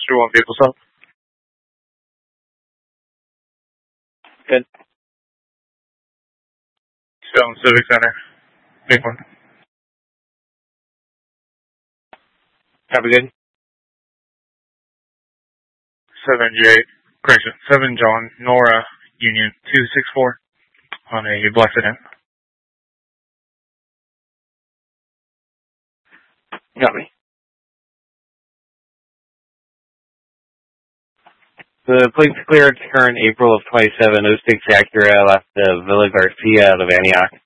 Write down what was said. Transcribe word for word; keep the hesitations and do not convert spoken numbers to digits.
Roger, one vehicle up. Good. Stone Civic Center. Big one. Copy, good. seven J, correction, seven John, Nora, Union two six four on a black sedan. Copy. The plate's cleared current April of twenty-seven, oh six Acura left the Villa Garcia out of Antioch.